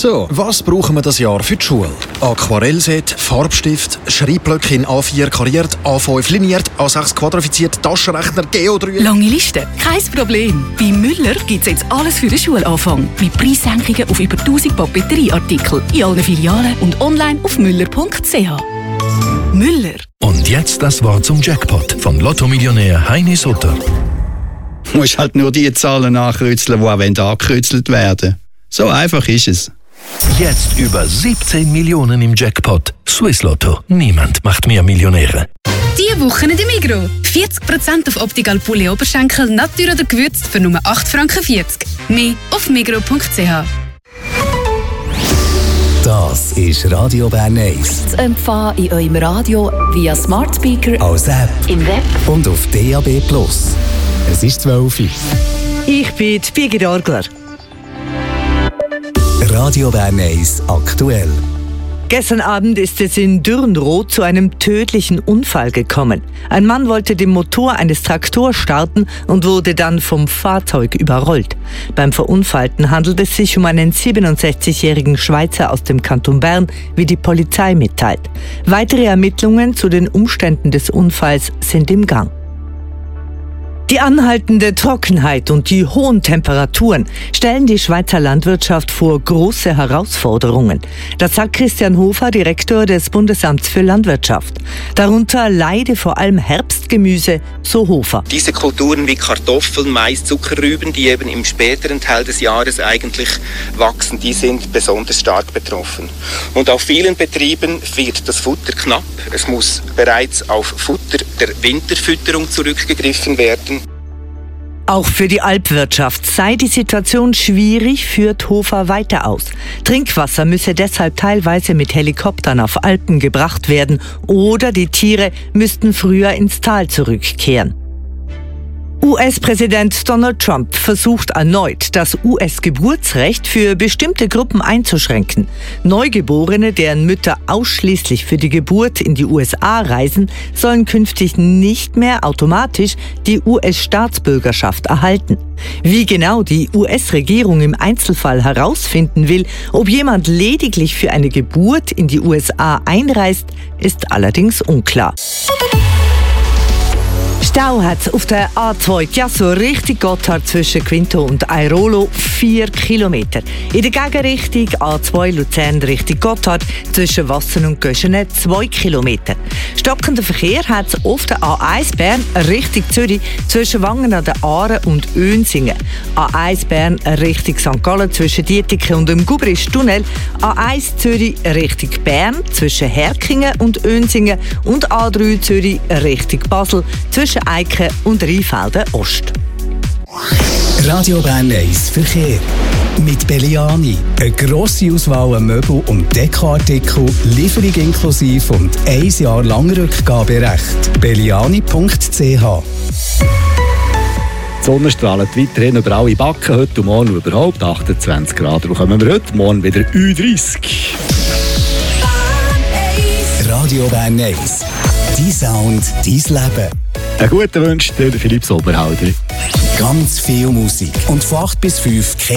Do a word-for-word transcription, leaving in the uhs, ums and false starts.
So, was brauchen wir das Jahr für die Schule? Aquarellset, Farbstift, Schreibblöcke in A vier kariert, A fünf liniert, A sechs quadrifiziert, Taschenrechner, Geodreieck. Lange Liste? Kein Problem. Bei Müller gibt es jetzt alles für den Schulanfang. Mit Preissenkungen auf über tausend Papeterieartikel in allen Filialen und online auf müller punkt c h. Müller. Und jetzt das Wort zum Jackpot von Lotto-Millionär Heini Sutter. Du musst halt nur die Zahlen nachkreuzeln, die auch angekreuzelt werden. So einfach ist es. Jetzt über siebzehn Millionen im Jackpot. Swiss Lotto. Niemand macht mehr Millionäre. Diese Woche in der Migros. vierzig Prozent auf Optical Poulet Oberschenkel, Natur oder gewürzt für nur acht Franken vierzig. Mehr auf migros punkt c h. Das ist Radio Bern eins. Zu empfangen in eurem Radio via Smart Speaker, als App im Web und auf D A B plus. Es ist zwölf Uhr. Ich bin Birgit Orgler. Radio Bern eins aktuell. Gestern Abend ist es in Dürnroth zu einem tödlichen Unfall gekommen. Ein Mann wollte den Motor eines Traktors starten und wurde dann vom Fahrzeug überrollt. Beim Verunfallten handelt es sich um einen siebenundsechzigjährigen Schweizer aus dem Kanton Bern, wie die Polizei mitteilt. Weitere Ermittlungen zu den Umständen des Unfalls sind im Gang. Die anhaltende Trockenheit und die hohen Temperaturen stellen die Schweizer Landwirtschaft vor große Herausforderungen. Das sagt Christian Hofer, Direktor des Bundesamts für Landwirtschaft. Darunter leide vor allem Herbstgemüse, so Hofer. Diese Kulturen wie Kartoffeln, Mais, Zuckerrüben, die eben im späteren Teil des Jahres eigentlich wachsen, die sind besonders stark betroffen. Und auf vielen Betrieben wird das Futter knapp. Es muss bereits auf Futter der Winterfütterung zurückgegriffen werden. Auch für die Alpwirtschaft sei die Situation schwierig, führt Hofer weiter aus. Trinkwasser müsse deshalb teilweise mit Helikoptern auf Alpen gebracht werden oder die Tiere müssten früher ins Tal zurückkehren. U S-Präsident Donald Trump versucht erneut, das U S-Geburtsrecht für bestimmte Gruppen einzuschränken. Neugeborene, deren Mütter ausschließlich für die Geburt in die U S A reisen, sollen künftig nicht mehr automatisch die U S-Staatsbürgerschaft erhalten. Wie genau die U S-Regierung im Einzelfall herausfinden will, ob jemand lediglich für eine Geburt in die U S A einreist, ist allerdings unklar. Stau hat auf der A zwei, ja so richtig Gotthard zwischen Quinto und Airolo, vier Kilometer. In der Gegenrichtung A zwei Luzern Richtung Gotthard zwischen Wassen und Göschene zwei Kilometer. Stockender Verkehr hat es auf der A eins Bern Richtung Zürich zwischen Wangen an der Aare und Önsingen. A eins Bern Richtung Sankt Gallen zwischen Dietike und dem Gubrisch-Tunnel. A eins Zürich Richtung Bern zwischen Herkingen und Önsingen und A drei Zürich Richtung Basel zwischen Eiken und Rheinfelden Ost. Radio Bern eins Verkehr. Mit Belliani. Eine grosse Auswahl an Möbel- und Dekoartikel, Lieferung inklusive und ein Jahr lang Rückgaberecht. belliani punkt c h. Die Sonne strahlt weiterhin über alle Backen, heute und morgen überhaupt achtundzwanzig Grad. Darum kommen wir heute Morgen wieder Ü dreißig. Radio Bern eins. Dein Sound, dein Leben. Einen guten Wunsch, der Philipp Soberhalder. Ganz viel Musik. Und von acht bis fünf